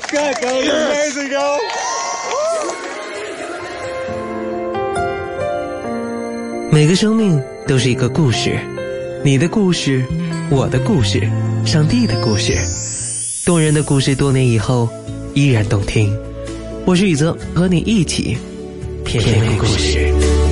Good, that was amazing, yo. 每个生命都是一个故事，你的故事，我的故事，上帝的故事，动人的故事，多年以后依然动听。我是宇泽，和你一起品味故事。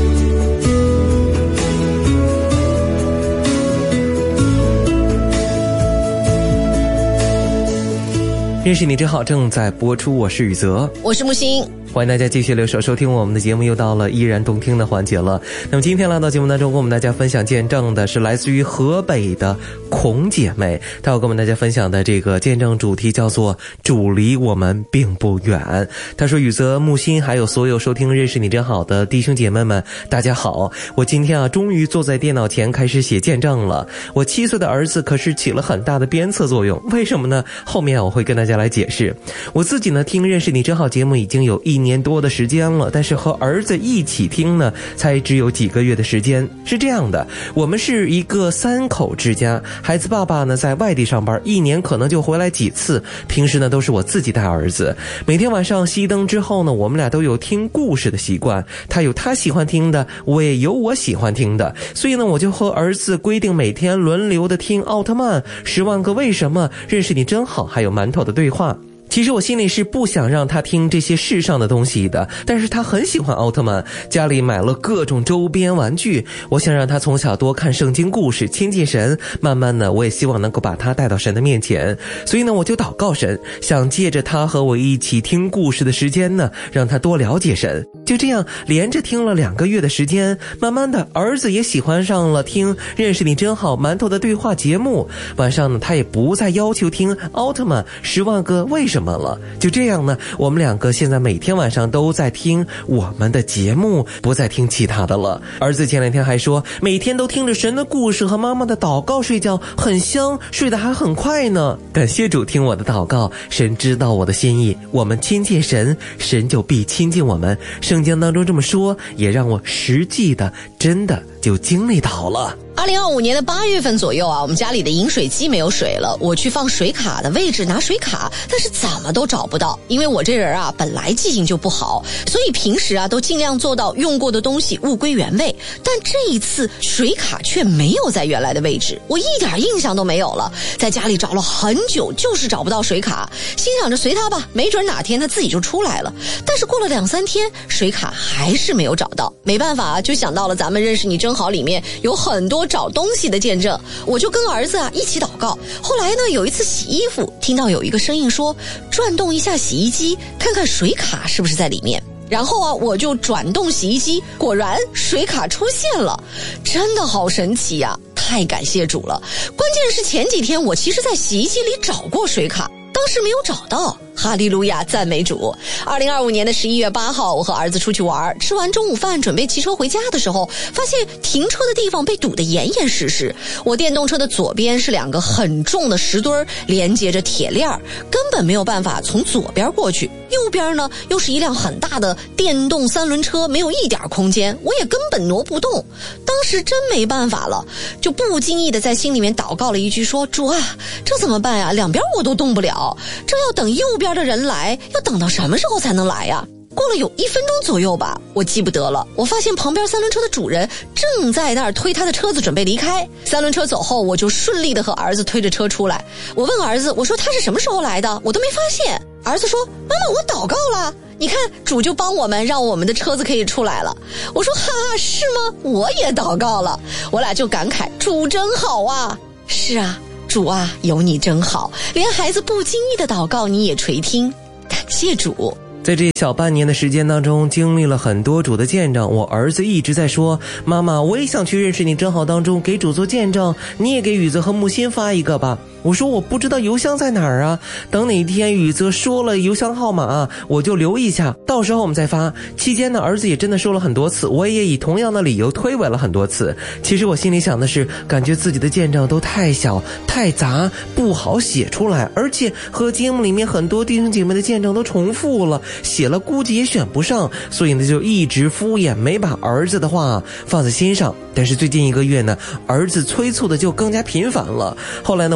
认识你真好正在播出，我是宇泽， 我是木星。 欢迎大家继续留守收听我们的节目，又到了依然动听的环节了。那么今天来到节目当中跟我们大家分享见证的是来自于河北的孔姐妹，她要跟我们大家分享的这个见证主题叫做主离我们并不远。她说，宇泽、木星还有所有收听认识你真好的弟兄姐妹们大家好，我今天终于坐在电脑前开始写见证了。我7岁的儿子可是起了很大的鞭策作用，为什么呢？后面我会跟大家来解释。我自己呢听认识你真好节目已经有1年多的时间了，但是和儿子一起听呢才只有几个月的时间。是这样的，我们是一个3口之家，孩子爸爸呢在外地上班，1年可能就回来几次，平时呢都是我自己带儿子。每天晚上熄灯之后呢，我们俩都有听故事的习惯，他有他喜欢听的，我也有我喜欢听的，所以呢我就和儿子规定每天轮流的听奥特曼、10万个为什么、认识你真好，还有馒头的对话。其实我心里是不想让他听这些世上的东西的，但是他很喜欢奥特曼，家里买了各种周边玩具，我想让他从小多看圣经故事，亲近神，慢慢的我也希望能够把他带到神的面前。所以呢我就祷告神，想借着他和我一起听故事的时间呢，让他多了解神。就这样连着听了2个月的时间，慢慢的儿子也喜欢上了听认识你真好馒头的对话节目，晚上呢他也不再要求听奥特曼10万个为什么了。就这样呢，我们2个现在每天晚上都在听我们的节目，不再听其他的了。儿子前2天还说每天都听着神的故事和妈妈的祷告睡觉，很香，睡得还很快呢。感谢主听我的祷告，神知道我的心意，我们亲近神，神就必亲近我们。圣经当中这么说，也让我实际的真的就经历到了。 2025年的8月份左右啊，我们家里的饮水机没有水了，我去放水卡的位置拿水卡，但是怎么都找不到。因为我这人啊本来记性就不好，所以平时啊都尽量做到用过的东西物归原位，但这一次水卡却没有在原来的位置，我一点印象都没有了。在家里找了很久，就是找不到水卡，心想着随他吧，没准哪天他自己就出来了。但是过了2-3天，水卡还是没有找到，没办法，就想到了咱们认识你真好里面有很多找东西的见证，我就跟儿子啊一起祷告。后来呢，有一次洗衣服，听到有一个声音说转动一下洗衣机，看看水卡是不是在里面。然后啊，我就转动洗衣机，果然水卡出现了，真的好神奇呀！太感谢主了。关键是前几天我其实在洗衣机里找过水卡，当时没有找到。哈利路亚，赞美主。2025年的11月8号，我和儿子出去玩，吃完中午饭准备骑车回家的时候，发现停车的地方被堵得严严实实。我电动车的左边是2个很重的石墩连接着铁链，根本没有办法从左边过去，右边呢又是一辆很大的电动3轮车，没有一点空间，我也根本挪不动。当时真没办法了，就不经意的在心里面祷告了一句，说主啊，这怎么办呀？两边我都动不了，这要等右边的人来，要等到什么时候才能来呀？过了有1分钟左右吧，我记不得了。我发现旁边3轮车的主人正在那儿推他的车子准备离开。3轮车走后，我就顺利的和儿子推着车出来。我问儿子，我说他是什么时候来的？我都没发现。儿子说，妈妈，我祷告了，你看主就帮我们，让我们的车子可以出来了。我说哈哈，是吗？我也祷告了。我俩就感慨，主真好啊。是啊，主啊，有你真好，连孩子不经意的祷告你也垂听，感谢主。 在这小半年的时间当中，经历了很多主的见证。我儿子一直在说，妈妈，我也想去认识你真好当中给主做见证，你也给宇泽和木心发一个吧。我说我不知道邮箱在哪儿啊，等哪天宇泽说了邮箱号码我就留一下，到时候我们再发。期间呢，儿子也真的说了很多次，我也以同样的理由推诿了很多次。其实我心里想的是，感觉自己的见证都太小太杂，不好写出来，而且和节目里面很多弟兄姐妹的见证都重复了，写了估计也选不上，所以呢就一直敷衍，没把儿子的话放在心上。但是最近1个月呢，儿子催促的就更加频繁了。后来呢，我就跟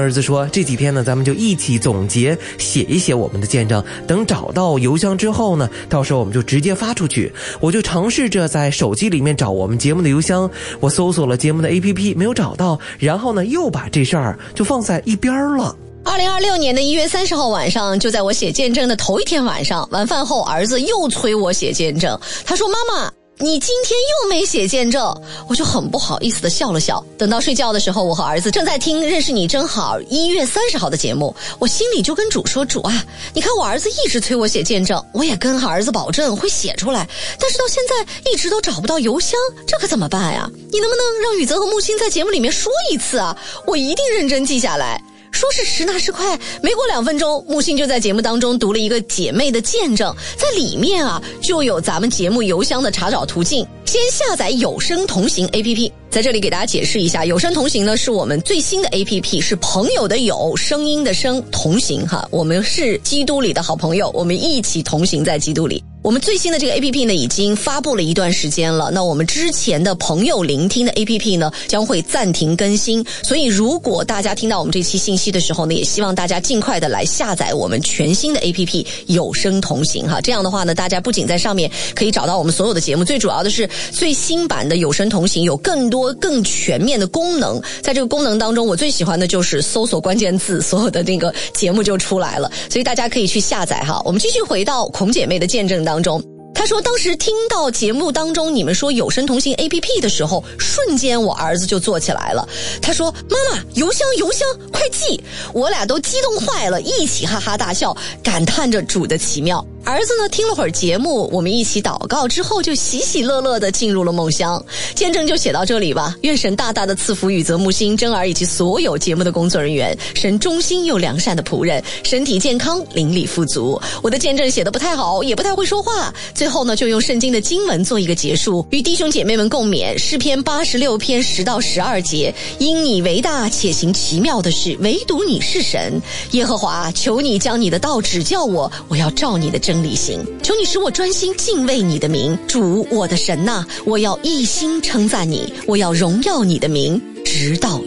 儿子说，这几天呢，咱们就一起总结写一写我们的见证，等找到邮箱之后呢，到时候我们就直接发出去。我就尝试着在手机里面找我们节目的邮箱，我搜索了节目的 APP 没有找到，然后呢又把这事儿就放在一边了。 2026年的1月30号晚上，就在我写见证的头一天晚上，晚饭后儿子又催我写见证，他说妈妈你今天又没写见证，我就很不好意思的笑了笑。等到睡觉的时候，我和儿子正在听认识你真好1月30号的节目，我心里就跟主说，主啊，你看我儿子一直催我写见证，我也跟儿子保证会写出来，但是到现在一直都找不到邮箱，这可怎么办呀？你能不能让宇泽和木星在节目里面说一次啊？我一定认真记下来。说是迟那是快，没过2分钟，木星就在节目当中读了一个姐妹的见证，在里面啊就有咱们节目邮箱的查找途径。先下载有声同行 APP， 在这里给大家解释一下，有声同行呢是我们最新的 APP， 是朋友的友，声音的声，同行哈，我们是基督里的好朋友，我们一起同行在基督里。我们最新的这个 APP 呢已经发布了一段时间了，那我们之前的朋友聆听的 APP 呢将会暂停更新，所以如果大家听到我们这期信息的时候呢，也希望大家尽快的来下载我们全新的 APP 有声同行哈。这样的话呢，大家不仅在上面可以找到我们所有的节目，最主要的是最新版的有声同行有更多更全面的功能，在这个功能当中，我最喜欢的就是搜索关键字，所有的那个节目就出来了，所以大家可以去下载哈。我们继续回到孔姐妹的见证当中，她说当时听到节目当中你们说有声同行 APP 的时候，瞬间我儿子就坐起来了，他说妈妈邮箱快记，我俩都激动坏了，一起哈哈大笑，感叹着主的奇妙。儿子呢听了会儿节目，我们一起祷告之后，就喜喜乐乐的进入了梦乡。见证就写到这里吧，愿神大大的赐福宇泽木星、真儿以及所有节目的工作人员，神忠心又良善的仆人，身体健康，灵力富足。我的见证写得不太好，也不太会说话，最后呢就用圣经的经文做一个结束，与弟兄姐妹们共勉诗篇86篇10到12节，因你为大，且行奇妙的事，唯独你是神。耶和华，求你将你的道指教我，我要照你的真理行。求你使我专心敬畏你的名，主我的神啊，我要一心称赞你，我要荣耀你的名直到